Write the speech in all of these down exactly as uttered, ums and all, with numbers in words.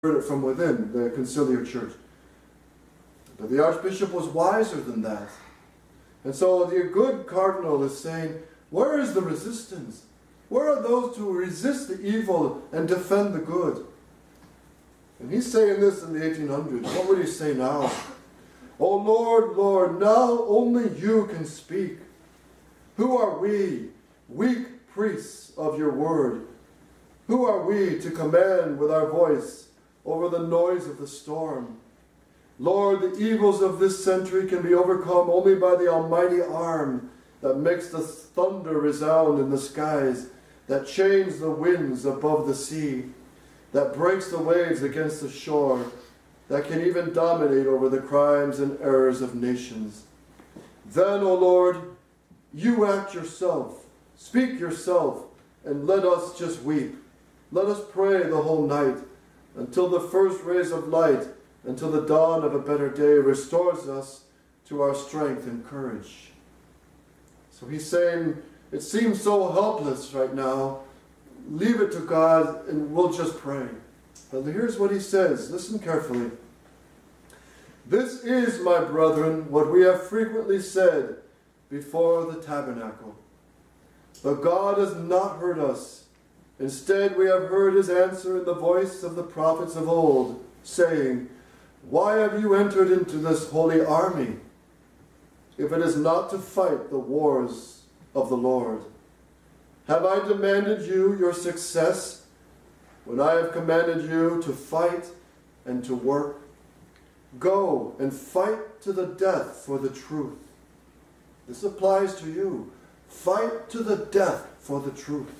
heard it from within the conciliar church. But the Archbishop was wiser than that. And so the good cardinal is saying, where is the resistance? Where are those who resist the evil and defend the good? And he's saying this in the eighteen hundreds. What would he say now? Oh Lord, Lord, now only you can speak. Who are we, weak priests of your word? Who are we to command with our voice over the noise of the storm? Lord, the evils of this century can be overcome only by the almighty arm that makes the thunder resound in the skies, that chains the winds above the sea, that breaks the waves against the shore, that can even dominate over the crimes and errors of nations. Then, O Lord, you act yourself, speak yourself, and let us just weep. Let us pray the whole night, until the first rays of light, until the dawn of a better day restores us to our strength and courage. So he's saying, it seems so helpless right now. Leave it to God and we'll just pray. But here's what he says. Listen carefully. This is, my brethren, what we have frequently said before the tabernacle. But God has not heard us. Instead, we have heard his answer in the voice of the prophets of old, saying, why have you entered into this holy army, if it is not to fight the wars of the Lord? Have I demanded you your success when I have commanded you to fight and to work? Go and fight to the death for the truth. This applies to you. Fight to the death for the truth.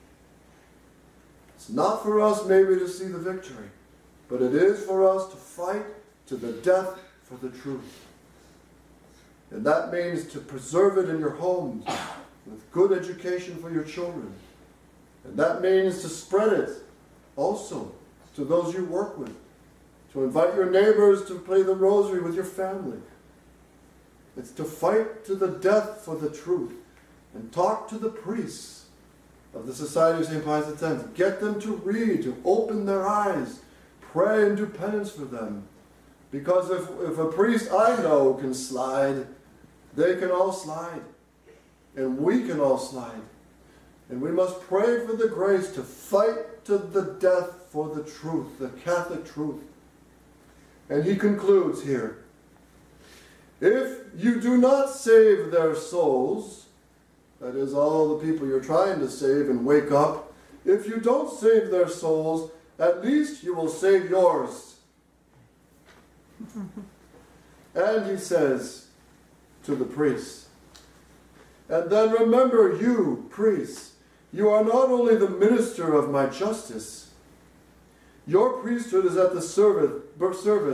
It's not for us maybe to see the victory, but it is for us to fight to the death for the truth. And that means to preserve it in your homes with good education for your children. And that means to spread it also to those you work with, to invite your neighbors to play the rosary with your family. It's to fight to the death for the truth and talk to the priests of the Society of Saint Pius the tenth. Get them to read, to open their eyes, pray and do penance for them. Because if, if a priest I know can slide, they can all slide. And we can all slide. And we must pray for the grace to fight to the death for the truth, the Catholic truth. And he concludes here, if you do not save their souls, that is all the people you're trying to save and wake up, if you don't save their souls, at least you will save yours. And he says to the priests, and then remember you, priests, you are not only the minister of my justice, your priesthood is at the service